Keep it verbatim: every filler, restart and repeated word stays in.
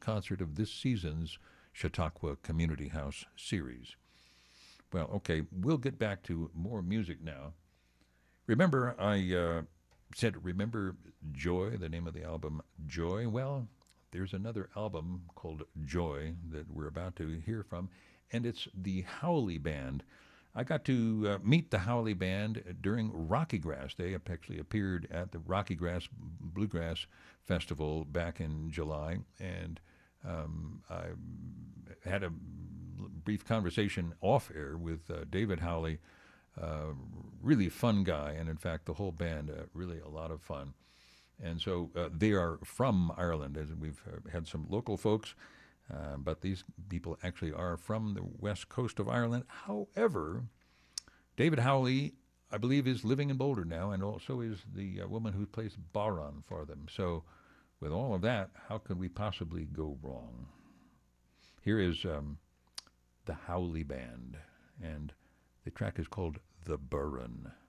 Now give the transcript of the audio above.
concert of this season's Chautauqua Community House series. Well, okay, we'll get back to more music now. Remember, I uh, said, remember Joy, the name of the album, Joy? Well, there's another album called Joy that we're about to hear from, and it's the Howley Band. I got to uh, meet the Howley Band during Rocky Grass. They actually appeared at the Rocky Grass Bluegrass Festival back in July, and um, I had a brief conversation off air with uh, David Howley. Uh, really fun guy, and in fact, the whole band uh, really a lot of fun. And so uh, they are from Ireland, as we've uh, had some local folks, uh, but these people actually are from the west coast of Ireland. However, David Howley, I believe, is living in Boulder now, and also is the uh, woman who plays Baran for them. So with all of that, how could we possibly go wrong? Here is um, the Howley Band, and the track is called The Burren.